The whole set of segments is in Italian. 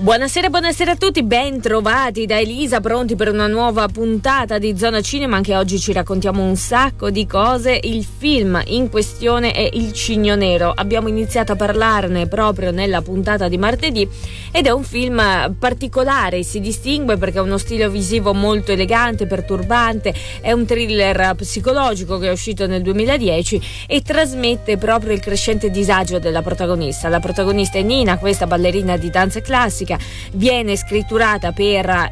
Buonasera a tutti, ben trovati da Elisa, pronti per una nuova puntata di Zona Cinema. Anche oggi ci raccontiamo un sacco di cose. Il film in questione è Il Cigno Nero. Abbiamo iniziato a parlarne proprio nella puntata di martedì ed è un film particolare, si distingue perché ha uno stile visivo molto elegante, perturbante, è un thriller psicologico che è uscito nel 2010 e trasmette proprio il crescente disagio della protagonista. La protagonista è Nina, questa ballerina di danza classica, viene scritturata per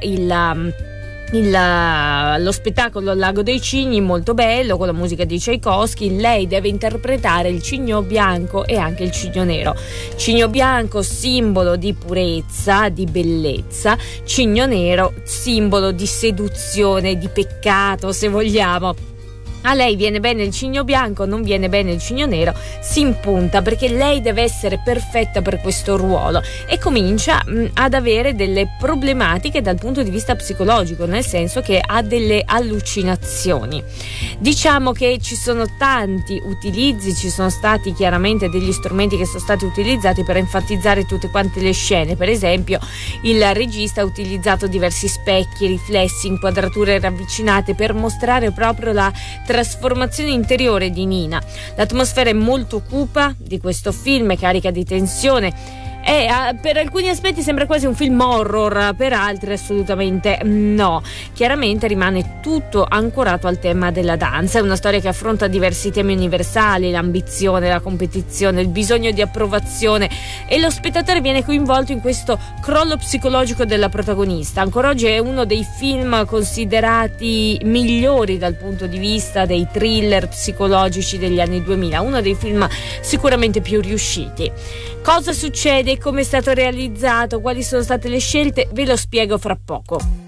lo spettacolo Lago dei Cigni, molto bello, con la musica di Tchaikovsky. Lei deve interpretare il cigno bianco e anche il cigno nero. Cigno bianco, simbolo di purezza, di bellezza; cigno nero, simbolo di seduzione, di peccato, se vogliamo. A lei viene bene il cigno bianco, non viene bene il cigno nero, si impunta perché lei deve essere perfetta per questo ruolo e comincia ad avere delle problematiche dal punto di vista psicologico, nel senso che ha delle allucinazioni. Diciamo che ci sono tanti utilizzi, ci sono stati chiaramente degli strumenti che sono stati utilizzati per enfatizzare tutte quante le scene. Per esempio, il regista ha utilizzato diversi specchi, riflessi, inquadrature ravvicinate per mostrare proprio la trasformazione interiore di Nina. L'atmosfera è molto cupa di questo film, è carica di tensione e per alcuni aspetti sembra quasi un film horror, per altri assolutamente no. Chiaramente rimane tutto ancorato al tema della danza. È una storia che affronta diversi temi universali: l'ambizione, la competizione, il bisogno di approvazione, e lo spettatore viene coinvolto in questo crollo psicologico della protagonista. Ancora oggi è uno dei film considerati migliori dal punto di vista dei thriller psicologici degli anni 2000, uno dei film sicuramente più riusciti. Cosa succede? Come è stato realizzato? Quali sono state le scelte? Ve lo spiego fra poco.